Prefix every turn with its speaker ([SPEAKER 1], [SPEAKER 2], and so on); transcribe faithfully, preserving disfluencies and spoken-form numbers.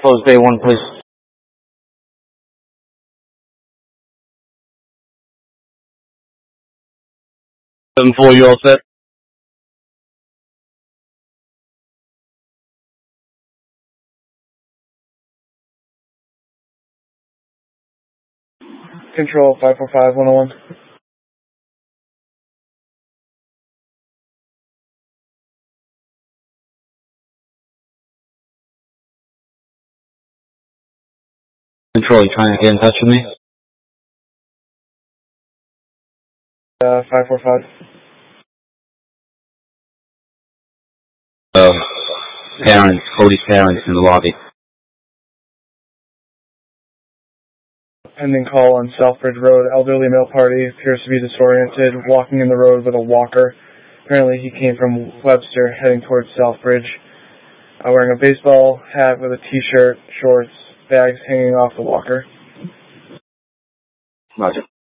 [SPEAKER 1] close bay one, please. seven four, you all set?
[SPEAKER 2] Control five four five, one oh one.
[SPEAKER 1] Control, you trying to get in touch with me?
[SPEAKER 2] Uh, five four five.
[SPEAKER 1] Uh, parents, Cody's parents in the lobby.
[SPEAKER 2] Pending call on Southbridge Road. Elderly male party appears to be disoriented, walking in the road with a walker. Apparently he came from Webster, heading towards Southbridge. Uh, wearing a baseball hat with a t-shirt, shorts, bags hanging off the walker.
[SPEAKER 1] Roger.